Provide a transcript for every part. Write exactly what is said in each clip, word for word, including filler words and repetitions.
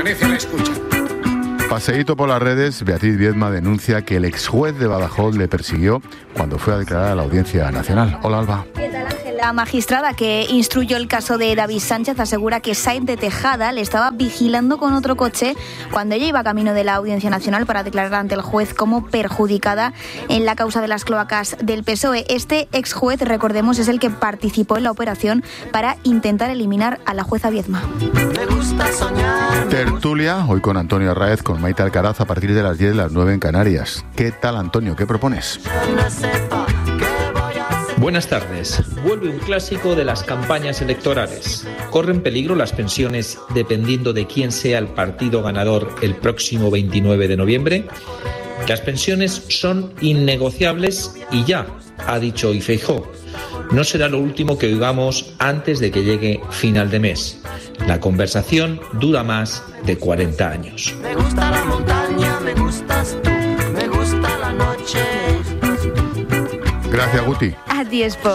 permanece a la escucha. Paseíto por las redes, Beatriz Viedma denuncia que el ex juez de Badajoz le persiguió cuando fue a declarar a la Audiencia Nacional. Hola, Alba. ¿Qué tal, Ángel? La magistrada que instruyó el caso de David Sánchez asegura que Sainz de Tejada le estaba vigilando con otro coche cuando ella iba camino de la Audiencia Nacional para declarar ante el juez como perjudicada en la causa de las cloacas del P S O E. Este ex juez, recordemos, es el que participó en la operación para intentar eliminar a la jueza Viedma. Tertulia, hoy con Antonio Arraez, con Maite Alcaraz, a partir de las diez, las nueve en Canarias. ¿Qué tal, Antonio? ¿Qué propones? Buenas tardes. Vuelve un clásico de las campañas electorales. ¿Corren peligro las pensiones dependiendo de quién sea el partido ganador el próximo veintinueve de noviembre? Las pensiones son innegociables y ya, ha dicho hoy Feijóo. No será lo último que oigamos antes de que llegue final de mes. La conversación dura más de cuarenta años. Me gusta la montaña, me gustas tú, me gusta la noche. Gracias, Guti. Adiós, Po.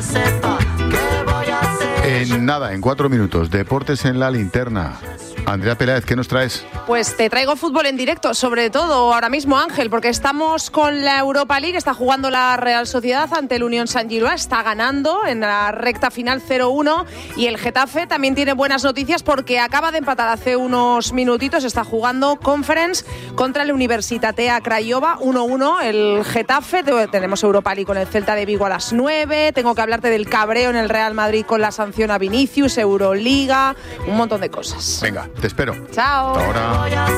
En nada, en cuatro minutos, deportes en la linterna. Andrea Peláez, ¿qué nos traes? Pues te traigo fútbol en directo, sobre todo ahora mismo, Ángel, porque estamos con la Europa League, está jugando la Real Sociedad ante el Unión Saint-Gilloise, está ganando en la recta final cero uno, y el Getafe también tiene buenas noticias porque acaba de empatar hace unos minutitos, está jugando Conference contra el Universitatea Craiova, uno uno el Getafe. Tenemos Europa League con el Celta de Vigo a las nueve, tengo que hablarte del cabreo en el Real Madrid con la sanción a Vinicius, Euroliga, un montón de cosas. Venga, te espero. Chao. Hasta ahora.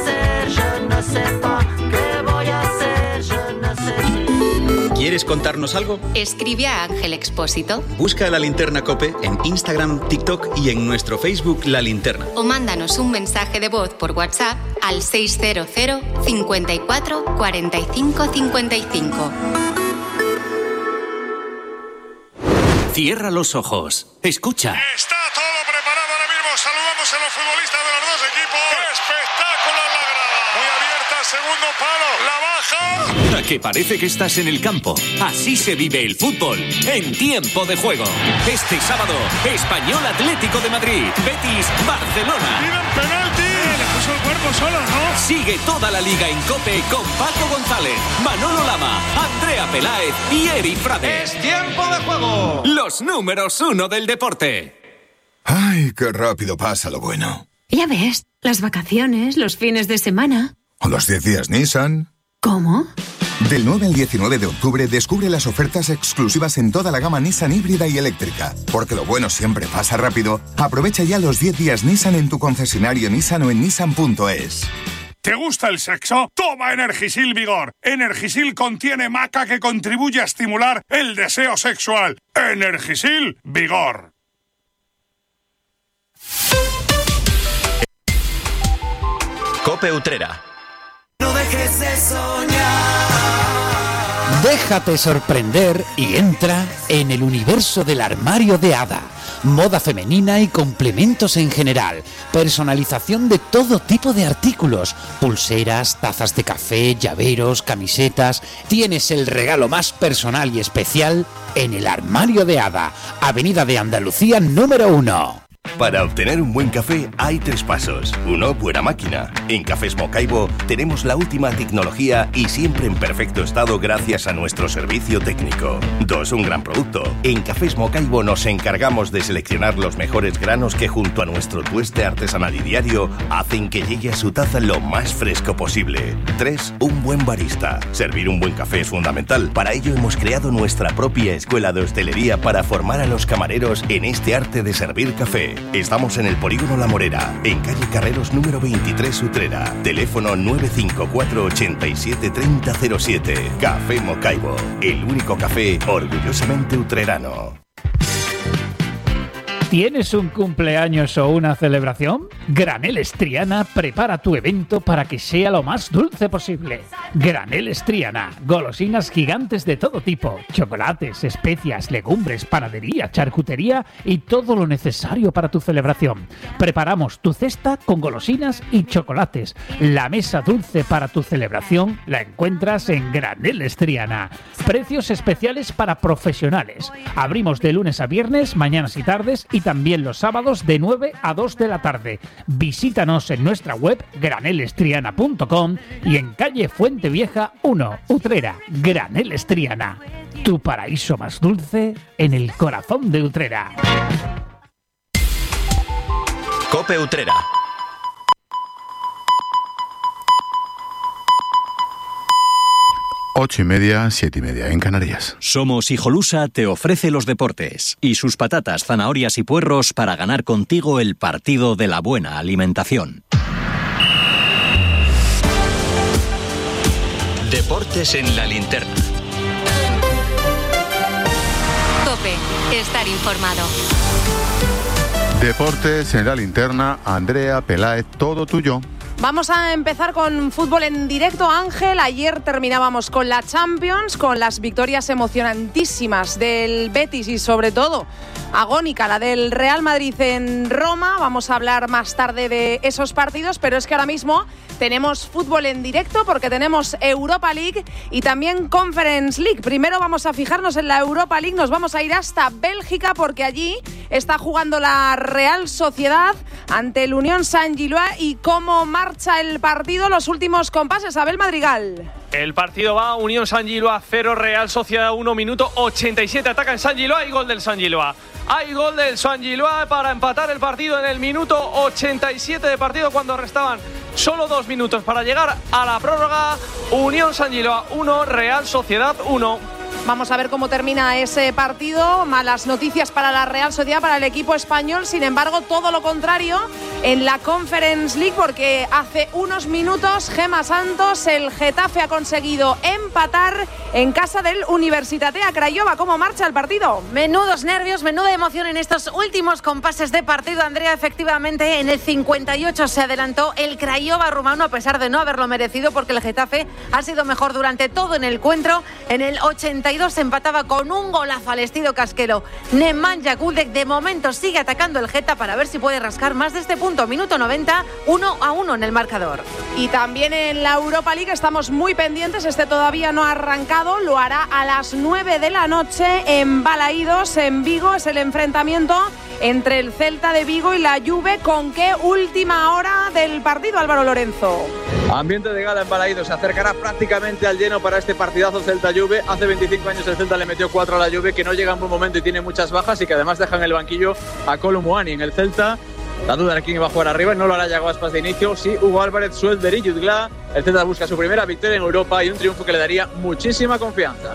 ¿Quieres contarnos algo? Escribe a Ángel Expósito. Busca La Linterna COPE en Instagram, TikTok y en nuestro Facebook La Linterna. O mándanos un mensaje de voz por WhatsApp al seis cero cero, cincuenta y cuatro, cuarenta y cinco, cincuenta y cinco. Cierra los ojos. Escucha. Está todo preparado ahora mismo. Saludamos a los futbolistas de los dos equipos. Espectáculo en la grada. Muy abierta, segundo palo. La baja. ¿A que parece que estás en el campo? Así se vive el fútbol en Tiempo de Juego. Este sábado, Español Atlético de Madrid, Betis, Barcelona. Piden penalti. Eh, le puso el cuerpo solo, ¿no? Sigue toda la liga en COPE con Paco González, Manolo Lama, Andrea Peláez y Eri Frades. Es Tiempo de Juego. Los números uno del deporte. Ay, qué rápido pasa lo bueno. Ya ves, las vacaciones, los fines de semana. O los diez días Nissan. ¿Cómo? Del nueve al diecinueve de octubre descubre las ofertas exclusivas en toda la gama Nissan híbrida y eléctrica. Porque lo bueno siempre pasa rápido. Aprovecha ya los diez días Nissan en tu concesionario Nissan o en nissan punto es. ¿Te gusta el sexo? Toma Energisil Vigor. Energisil contiene maca que contribuye a estimular el deseo sexual. Energisil Vigor. COPE Utrera. No dejes de soñar. Déjate sorprender y entra en el universo del armario de Ada. Moda femenina y complementos en general. Personalización de todo tipo de artículos. Pulseras, tazas de café, llaveros, camisetas. Tienes el regalo más personal y especial en el armario de Ada. Avenida de Andalucía número uno. Para obtener un buen café hay tres pasos. Uno, buena máquina. En Cafés Mocaibo tenemos la última tecnología y siempre en perfecto estado gracias a nuestro servicio técnico. Dos, un gran producto. En Cafés Mocaibo nos encargamos de seleccionar los mejores granos que junto a nuestro tueste artesanal y diario hacen que llegue a su taza lo más fresco posible. Tres, un buen barista. Servir un buen café es fundamental. Para ello hemos creado nuestra propia escuela de hostelería para formar a los camareros en este arte de servir café. Estamos en el Polígono La Morera, en calle Carreros número veintitrés, Utrera. Teléfono nueve cinco cuatro, ochenta y siete, treinta cero siete. Café Mocaibo, el único café orgullosamente utrerano. ¿Tienes un cumpleaños o una celebración? Graneles Triana prepara tu evento para que sea lo más dulce posible. Graneles Triana, golosinas gigantes de todo tipo, chocolates, especias, legumbres, panadería, charcutería y todo lo necesario para tu celebración. Preparamos tu cesta con golosinas y chocolates. La mesa dulce para tu celebración la encuentras en Graneles Triana. Precios especiales para profesionales. Abrimos de lunes a viernes, mañanas y tardes, y y también los sábados de nueve a dos de la tarde. Visítanos en nuestra web graneles triana punto com y en calle Fuente Vieja uno, Utrera. Graneles Triana, tu paraíso más dulce en el corazón de Utrera. COPE Utrera. Ocho y media, siete y media en Canarias. Somos Hijolusa te ofrece los deportes y sus patatas, zanahorias y puerros para ganar contigo el partido de la buena alimentación. Deportes en la linterna. COPE, estar informado. Deportes en la linterna, Andrea Peláez, todo tuyo. Vamos a empezar con fútbol en directo, Ángel. Ayer terminábamos con la Champions, con las victorias emocionantísimas del Betis y sobre todo agónica la del Real Madrid en Roma. Vamos a hablar más tarde de esos partidos, pero es que ahora mismo tenemos fútbol en directo porque tenemos Europa League y también Conference League. Primero vamos a fijarnos en la Europa League, nos vamos a ir hasta Bélgica porque allí está jugando la Real Sociedad ante el Unión Saint-Gilloise. Y cómo marcha el partido, los últimos compases, Abel Madrigal. El partido va Unión Saint-Gilloise cero, Real Sociedad uno, minuto ochenta y siete, ataca en Saint-Gilloise y gol del Saint-Gilloise. Hay gol del Saint-Gilloise para empatar el partido en el minuto ochenta y siete de partido cuando restaban solo dos minutos para llegar a la prórroga. Unión Saint-Gilloise uno, Real Sociedad uno. Vamos a ver cómo termina ese partido. Malas noticias para la Real Sociedad, para el equipo español. Sin embargo, todo lo contrario en la Conference League, porque hace unos minutos, Gemma Santos, el Getafe ha conseguido empatar en casa del Universitatea Craiova. ¿Cómo marcha el partido? Menudos nervios, menuda emoción en estos últimos compases de partido, Andrea. Efectivamente, en el cincuenta y ocho se adelantó el Craiova rumano, a pesar de no haberlo merecido, porque el Getafe ha sido mejor durante todo en el encuentro. En el ochenta y dos se empataba con un golazo al estilo casquero. Nemanja Guldek de momento sigue atacando el Geta para ver si puede rascar más de este punto. Minuto noventa, uno a uno en el marcador. Y también en la Europa League estamos muy pendientes. Este todavía no ha arrancado. Lo hará a las nueve de la noche en Balaídos, en Vigo. Es el enfrentamiento entre el Celta de Vigo y la Juve. ¿Con qué última hora del partido, Álvaro Lorenzo? Ambiente de gala en Balaídos, se acercará prácticamente al lleno para este partidazo Celta-Juve. Hace veinticinco años el Celta le metió cuatro a la Juve, que no llega en buen momento y tiene muchas bajas, y que además deja en el banquillo a Kolo Muani. En el Celta, la duda de quién iba a jugar arriba, no lo hará Yago Aspas de inicio, sí Hugo Álvarez, Suelder y Jutgla. El Celta busca su primera victoria en Europa y un triunfo que le daría muchísima confianza.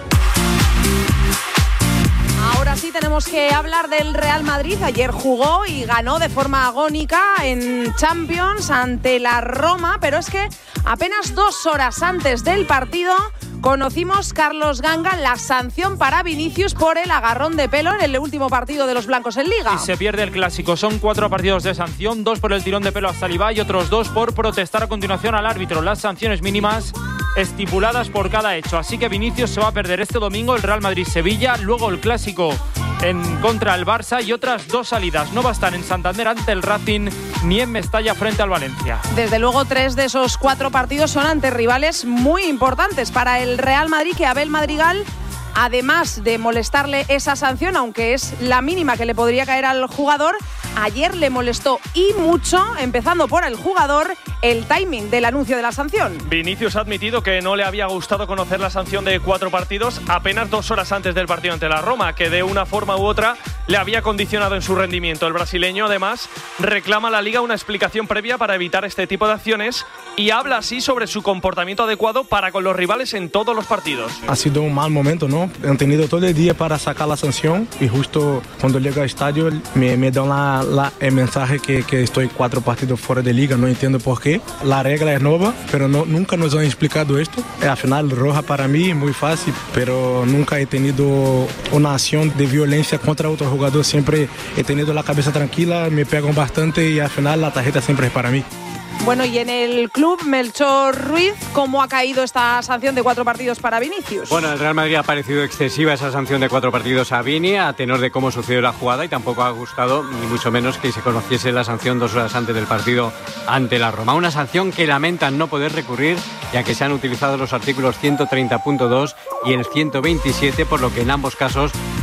Ahora sí tenemos que hablar del Real Madrid. Ayer jugó y ganó de forma agónica en Champions ante la Roma, pero es que apenas dos horas antes del partido conocimos, Carlos Ganga, la sanción para Vinicius por el agarrón de pelo en el último partido de los blancos en Liga. Y se pierde el clásico. Son cuatro partidos de sanción, dos por el tirón de pelo a Saliba y otros dos por protestar a continuación al árbitro. Las sanciones mínimas estipuladas por cada hecho. Así que Vinicius se va a perder este domingo el Real Madrid-Sevilla, luego el clásico en contra el Barça y otras dos salidas. No va a estar en Santander ante el Racing ni en Mestalla frente al Valencia. Desde luego, tres de esos cuatro partidos son ante rivales muy importantes para el Real Madrid, que Abel Madrigal, además de molestarle esa sanción, aunque es la mínima que le podría caer al jugador, ayer le molestó y mucho, empezando por el jugador, el timing del anuncio de la sanción. Vinicius ha admitido que no le había gustado conocer la sanción de cuatro partidos apenas dos horas antes del partido ante la Roma, que de una forma u otra le había condicionado en su rendimiento. El brasileño, además, reclama a la Liga una explicación previa para evitar este tipo de acciones y habla así sobre su comportamiento adecuado para con los rivales en todos los partidos. Ha sido un mal momento, ¿no? Han tenido todo el día para sacar la sanción y justo cuando llega al estadio me, me dan la, la, el mensaje que, que estoy cuatro partidos fuera de Liga. No entiendo por qué. La regla es nueva, pero no, nunca nos han explicado esto. Al final, roja para mí, muy fácil, pero nunca he tenido una acción de violencia contra otro jugador. Siempre he tenido la cabeza tranquila, me pegan bastante y al final la tarjeta siempre es para mí. Bueno, y en el club, Melchor Ruiz, ¿cómo ha caído esta sanción de cuatro partidos para Vinicius? Bueno, el Real Madrid ha parecido excesiva esa sanción de cuatro partidos a Vini, a tenor de cómo sucedió la jugada, y tampoco ha gustado, ni mucho menos, que se conociese la sanción dos horas antes del partido ante la Roma. Una sanción que lamentan no poder recurrir, ya que se han utilizado los artículos ciento treinta punto dos y el ciento veintisiete, por lo que en ambos casos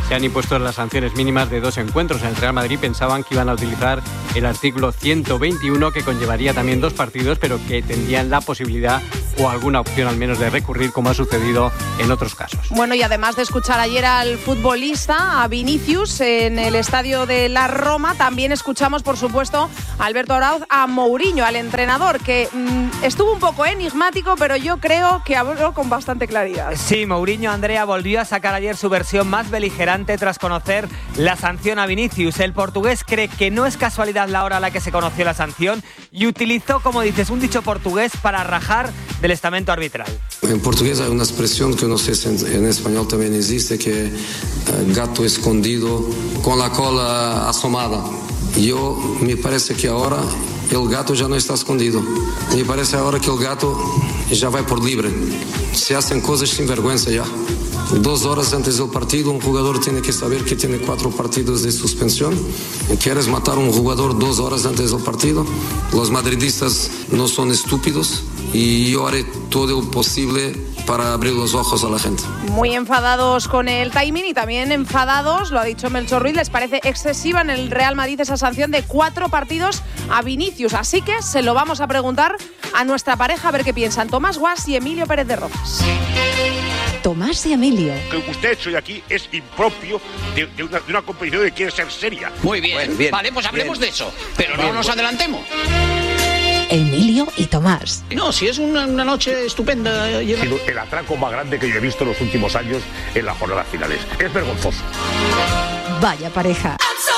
se han impuesto las sanciones mínimas de dos encuentros. En el Real Madrid pensaban que iban a utilizar el artículo ciento veintiuno, que conllevaría también dos partidos, pero que tendrían la posibilidad o alguna opción al menos de recurrir, como ha sucedido en otros casos. Bueno, y además de escuchar ayer al futbolista, a Vinicius, en el estadio de la Roma, también escuchamos, por supuesto, a Alberto Arauz, a Mourinho, al entrenador, que mmm, estuvo un poco enigmático, pero yo creo que habló con bastante claridad. Sí, Mourinho, Andrea, volvió a sacar ayer su versión más beligerante tras conocer la sanción a Vinicius. El portugués cree que no es casualidad la hora a la que se conoció la sanción y utilizó, como dices, un dicho portugués para rajar del estamento arbitral. En portugués hay una expresión que no sé si en, en español también existe, que eh, gato escondido con la cola asomada. Yo, me parece que ahora el gato ya no está escondido. Me parece ahora que el gato ya va por libre. Se hacen cosas sin vergüenza ya. Dos horas antes del partido, un jugador tiene que saber que tiene cuatro partidos de suspensión. ¿Quieres matar a un jugador dos horas antes del partido? Los madridistas no son estúpidos y yo haré todo lo posible para abrir los ojos a la gente. Muy enfadados con el timing y también enfadados, lo ha dicho Melchor Ruiz, les parece excesiva en el Real Madrid esa sanción de cuatro partidos a Vinicius. Así que se lo vamos a preguntar a nuestra pareja a ver qué piensan. Tomás Guas y Emilio Pérez de Rojas. Tomás y Emilio. Lo que usted ha hecho hoy aquí es impropio de, de, una, de una competición que quiere ser seria. Muy bien, bueno, bien vale, pues hablemos bien. de eso, pero Bien, no nos bueno. adelantemos. Emilio y Tomás. No, si es una, una noche estupenda. Ha sido el atraco más grande que yo he visto en los últimos años en las jornadas finales. Es vergonzoso. Vaya pareja.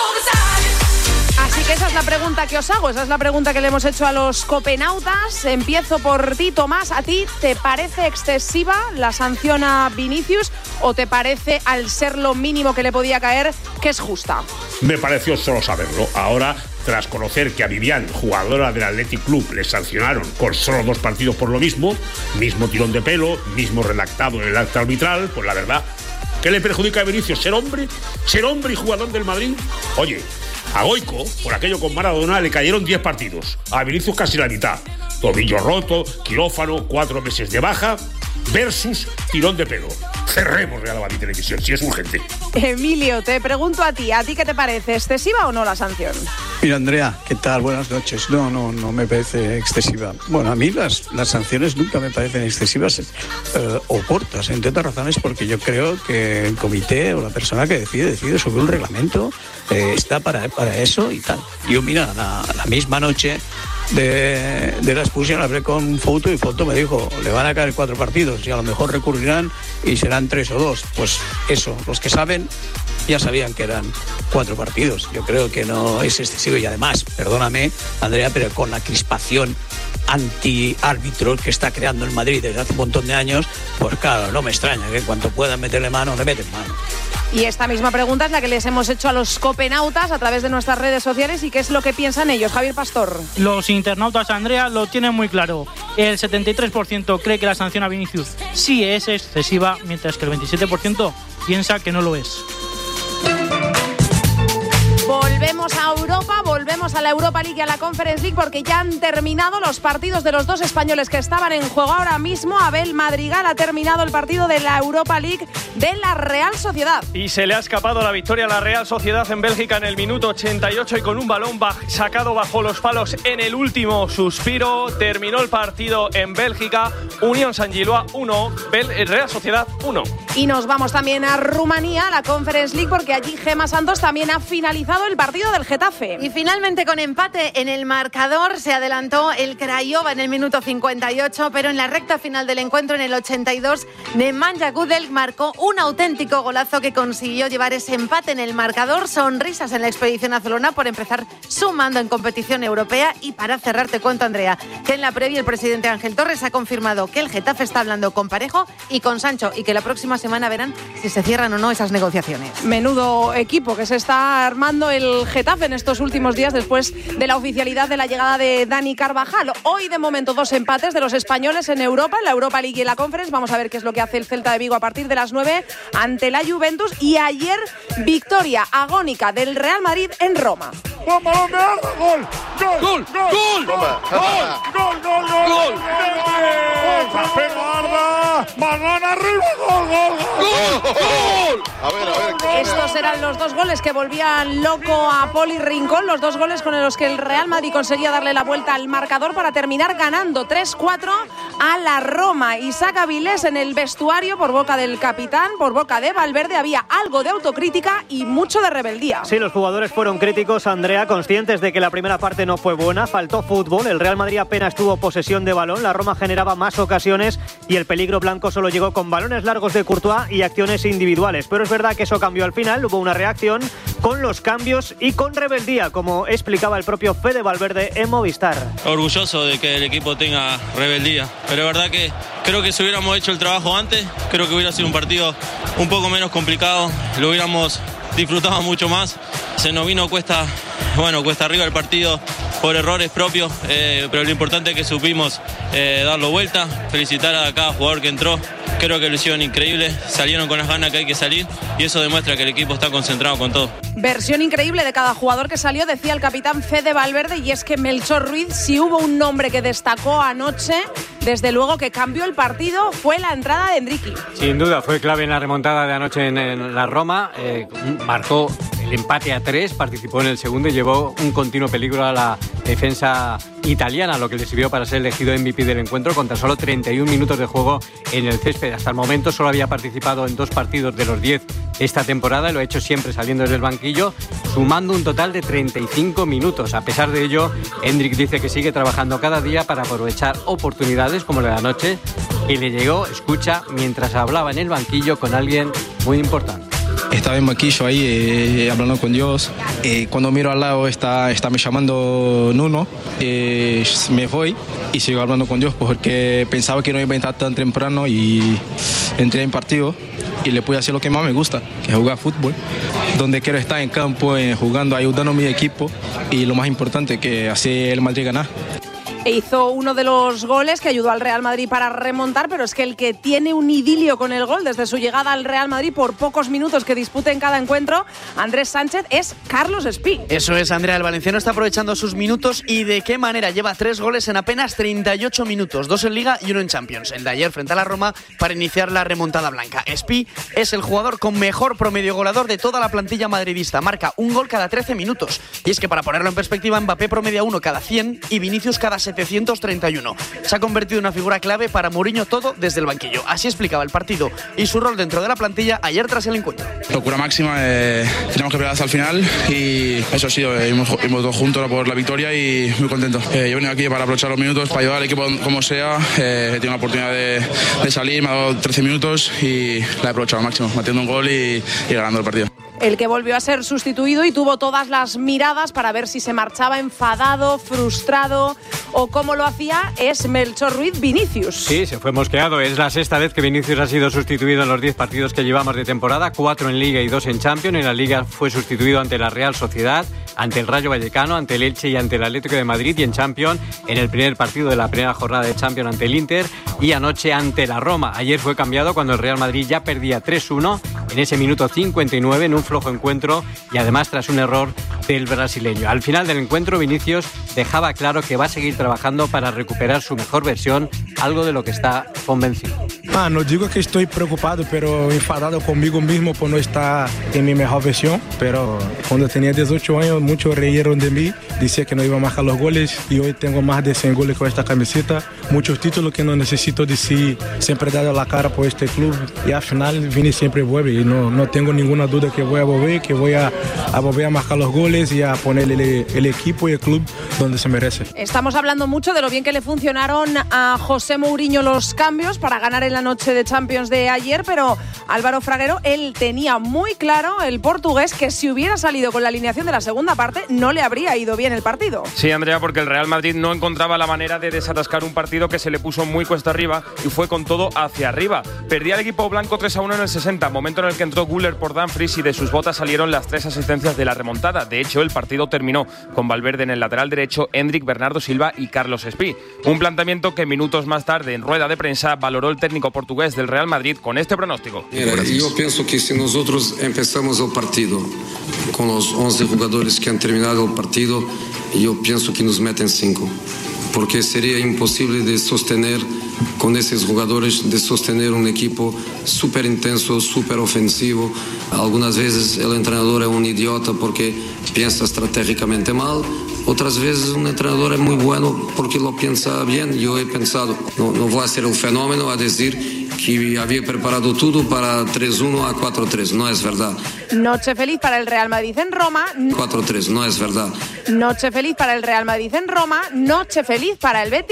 Así que esa es la pregunta que os hago, esa es la pregunta que le hemos hecho a los copenautas. Empiezo por ti, Tomás. ¿A ti te parece excesiva la sanción a Vinicius o te parece, al ser lo mínimo que le podía caer, que es justa? Me pareció solo saberlo. Ahora, tras conocer que a Vivian, jugadora del Athletic Club, le sancionaron con solo dos partidos por lo mismo, mismo tirón de pelo, mismo redactado en el acta arbitral, pues la verdad, ¿qué le perjudica a Vinicius? ¿Ser hombre? ¿Ser hombre y jugador del Madrid? Oye, a Goico, por aquello con Maradona, le cayeron diez partidos. A Vinicius casi la mitad. Tobillo roto, quirófano, cuatro meses de baja, versus tirón de pelo. Cerremos Real Madrid Televisión, si es urgente. Emilio, te pregunto a ti, ¿a ti qué te parece? ¿Excesiva o no la sanción? Mira, Andrea, ¿qué tal? Buenas noches. No, no, no me parece excesiva. Bueno, a mí las, las sanciones nunca me parecen excesivas eh, o cortas, entre otras razones, porque yo creo que el comité o la persona que decide, decide sobre un reglamento, eh, está para, para eso y tal. Yo, mira, la, la misma noche de, de la expulsión hablé con Fouto y Fouto me dijo, le van a caer cuatro partidos y a lo mejor recurrirán y serán tres o dos. Pues eso, los que saben ya sabían que eran cuatro partidos. Yo creo que no es excesivo y además, perdóname, Andrea, pero con la crispación anti-árbitro que está creando el Madrid desde hace un montón de años, pues claro, no me extraña que en cuanto puedan meterle mano, le meten mano. Y esta misma pregunta es la que les hemos hecho a los copenautas a través de nuestras redes sociales y qué es lo que piensan ellos. Javier Pastor. Los internautas, Andrea, lo tienen muy claro. El setenta y tres por ciento cree que la sanción a Vinicius sí es excesiva, mientras que el veintisiete por ciento piensa que no lo es. Volvemos a Europa, volvemos a la Europa League y a la Conference League porque ya han terminado los partidos de los dos españoles que estaban en juego ahora mismo. Abel Madrigal ha terminado el partido de la Europa League de la Real Sociedad. Y se le ha escapado la victoria a la Real Sociedad en Bélgica en el minuto ochenta y ocho y con un balón baj- sacado bajo los palos en el último suspiro. Terminó el partido en Bélgica. Unión Saint-Gilloise uno, Bel- Real Sociedad uno. Y nos vamos también a Rumanía, la Conference League, porque allí Gemma Santos también ha finalizado el partido del Getafe. Y finalmente, con empate en el marcador, se adelantó el Craiova en el minuto cincuenta y ocho, pero en la recta final del encuentro, en el ochenta y dos, Nemanja Gudel marcó un auténtico golazo que consiguió llevar ese empate en el marcador. Sonrisas en la expedición azulona por empezar sumando en competición europea. Y para cerrar, te cuento, Andrea, que en la previa el presidente Ángel Torres ha confirmado que el Getafe está hablando con Parejo y con Sancho y que la próxima semana verán si se cierran o no esas negociaciones. Menudo equipo que se está armando el Getafe en estos últimos días después de la oficialidad de la llegada de Dani Carvajal. Hoy de momento dos empates de los españoles en Europa, en la Europa League y en la Conference. Vamos a ver qué es lo que hace el Celta de Vigo a partir de las nueve ante la Juventus. Y ayer victoria agónica del Real Madrid en Roma. ¡Gol! ¡Gol! ¡Gol! ¡Gol! ¡Gol! ¡Gol! ¡Gol! ¡Gol! ¡Gol! ¡Zapeno Arda! ¡Balón arriba! ¡Gol! ¡Gol! ¡Gol! gol. A ver, a ver. Estos eran los dos goles que volvían loco a Poli Rincón, los dos goles con los que el Real Madrid conseguía darle la vuelta al marcador para terminar ganando tres cuatro a la Roma. Isaac Avilés en el vestuario, por boca del capitán, por boca de Valverde, había algo de autocrítica y mucho de rebeldía. Sí, los jugadores fueron críticos, Andrea, conscientes de que la primera parte no fue buena, faltó fútbol, el Real Madrid apenas tuvo posesión de balón, la Roma generaba más ocasiones y el peligro blanco solo llegó con balones largos de Courtois y acciones individuales. Pero es verdad que eso cambió al final, hubo una reacción con los cambios y con rebeldía, como explicaba el propio Fede Valverde en Movistar. Orgulloso de que el equipo tenga rebeldía, pero es verdad que creo que si hubiéramos hecho el trabajo antes, creo que hubiera sido un partido un poco menos complicado, lo hubiéramos disfrutado mucho más. Se nos vino cuesta, bueno, cuesta arriba el partido por errores propios, eh, pero lo importante es que supimos eh, darlo vuelta, felicitar a cada jugador que entró. Creo que lo hicieron increíble, salieron con las ganas que hay que salir y eso demuestra que el equipo está concentrado con todo. Versión increíble de cada jugador que salió, decía el capitán Fede Valverde, y es que Melchor Ruiz, si hubo un nombre que destacó anoche, desde luego que cambió el partido, fue la entrada de Endricky. Sin duda, fue clave en la remontada de anoche en, en la Roma, eh, marcó el empate a tres, participó en el segundo y llevó un continuo peligro a la defensa italiana, lo que le sirvió para ser elegido M V P del encuentro con tan solo treinta y un minutos de juego en el césped. Hasta el momento solo había participado en dos partidos de los diez esta temporada y lo ha hecho siempre saliendo desde el banquillo, sumando un total de treinta y cinco minutos. A pesar de ello, Endrick dice que sigue trabajando cada día para aprovechar oportunidades como la de anoche y le llegó, escucha, mientras hablaba en el banquillo con alguien muy importante. Estaba en banquillo ahí eh, hablando con Dios. Eh, cuando miro al lado está, está me llamando Nuno. Eh, me voy y sigo hablando con Dios porque pensaba que no iba a entrar tan temprano y entré en partido y le pude hacer lo que más me gusta, que es jugar fútbol. Donde quiero estar en campo, eh, jugando, ayudando a mi equipo y lo más importante, que hacer el Madrid ganar. E hizo uno de los goles que ayudó al Real Madrid para remontar, pero es que el que tiene un idilio con el gol desde su llegada al Real Madrid por pocos minutos que dispute en cada encuentro, Andrés Sánchez, es Carlos Espí. Eso es, Andrea, el valenciano está aprovechando sus minutos y de qué manera. Lleva tres goles en apenas treinta y ocho minutos, dos en Liga y uno en Champions, el de ayer frente a la Roma para iniciar la remontada blanca. Espí es el jugador con mejor promedio goleador de toda la plantilla madridista, marca un gol cada trece minutos. Y es que para ponerlo en perspectiva, Mbappé promedia uno cada cien y Vinicius cada setecientos treinta y uno. Se ha convertido en una figura clave para Mourinho, todo desde el banquillo. Así explicaba el partido y su rol dentro de la plantilla ayer tras el encuentro. Locura máxima, eh, tenemos que pelear hasta el final y eso ha sido, eh, hemos, hemos dos juntos por la victoria y muy contento. Eh, yo he venido aquí para aprovechar los minutos, para ayudar al equipo como sea. Eh, he tenido la oportunidad de, de salir, me ha dado trece minutos y la he aprovechado al máximo, metiendo un gol y, y ganando el partido. El que volvió a ser sustituido y tuvo todas las miradas para ver si se marchaba enfadado, frustrado o como lo hacía es Melchor Ruiz Vinicius. Sí, se fue mosqueado. Es la sexta vez que Vinicius ha sido sustituido en los diez partidos que llevamos de temporada, cuatro en Liga y dos en Champions. En la Liga fue sustituido ante la Real Sociedad, ante el Rayo Vallecano, ante el Elche y ante el Atlético de Madrid, y en Champions en el primer partido de la primera jornada de Champions ante el Inter y anoche ante la Roma. Ayer fue cambiado cuando el Real Madrid ya perdía tres uno en ese minuto cincuenta y nueve en un flojo encuentro y además tras un error del brasileño. Al final del encuentro, Vinicius dejaba claro que va a seguir trabajando para recuperar su mejor versión, algo de lo que está convencido. Ah, no digo que estoy preocupado, pero enfadado conmigo mismo por no estar en mi mejor versión. Pero cuando tenía dieciocho años, muchos reyeron de mí, decía que no iba a marcar los goles y hoy tengo más de cien goles con esta camiseta. Muchos títulos que no necesito decir, siempre he dado la cara por este club y al final Vini siempre vuelve y no, no tengo ninguna duda que voy a volver, que voy a, a volver a marcar los goles y a poner el, el equipo y el club donde se merece. Estamos hablando mucho de lo bien que le funcionaron a José Mourinho los cambios para ganar en la noche de Champions de ayer, pero Álvaro Fraguero, él tenía muy claro, el portugués, que si hubiera salido con la alineación de la segunda parte no le habría ido bien el partido. Sí, Andrea, porque el Real Madrid no encontraba la manera de desatascar un partido que se le puso muy cuesta arriba y fue con todo hacia arriba. Perdía el equipo blanco tres a uno en el sesenta, momento en el que entró Güler por Dumfries y de sus botas salieron las tres asistencias de la remontada. De hecho, el partido terminó con Valverde en el lateral derecho, Endrick, Bernardo Silva y Carlos Espí. Un planteamiento que minutos más tarde, en rueda de prensa, valoró el técnico portugués del Real Madrid con este pronóstico. Mira, yo pienso que si nosotros empezamos el partido con los once jugadores que han terminado el partido, yo pienso que nos meten cinco. porque sería imposible de sostener con esos jugadores, de sostener un equipo súper intenso, súper ofensivo. Algunas veces el entrenador es un idiota porque piensa estratégicamente mal, otras veces un entrenador es muy bueno porque lo piensa bien. Yo he pensado, no, no voy a ser el fenómeno a decir que había preparado todo para tres uno a cuatro tres, no es verdad. Noche feliz para el Real Madrid en Roma. cuatro tres, no es verdad. Noche feliz para el Real Madrid en Roma. Noche feliz para el Betis.